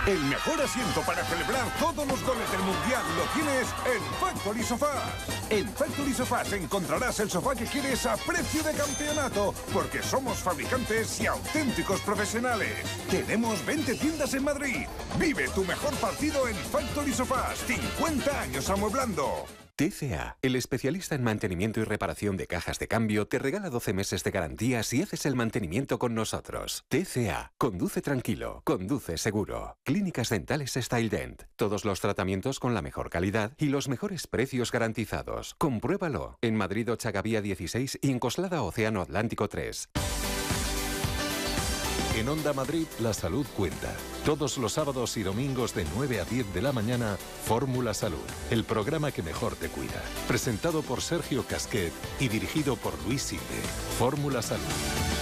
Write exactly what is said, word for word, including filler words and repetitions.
El mejor asiento para celebrar todos los goles del Mundial lo tienes en Factory Sofás. En Factory Sofás encontrarás el sofá que quieres a precio de campeonato, porque somos fabricantes y auténticos profesionales. Tenemos veinte tiendas en Madrid. Vive tu mejor partido en Factory Sofás. cincuenta años amueblando. T C A, el especialista en mantenimiento y reparación de cajas de cambio, te regala doce meses de garantía si haces el mantenimiento con nosotros. T C A, conduce tranquilo, conduce seguro. Clínicas Dentales StyleDent. Todos los tratamientos con la mejor calidad y los mejores precios garantizados. Compruébalo en Madrid Ochagavía dieciséis y en Coslada Océano Atlántico tres. En Onda Madrid, la salud cuenta. Todos los sábados y domingos de nueve a diez de la mañana, Fórmula Salud, el programa que mejor te cuida. Presentado por Sergio Casquet y dirigido por Luis Silve. Fórmula Salud.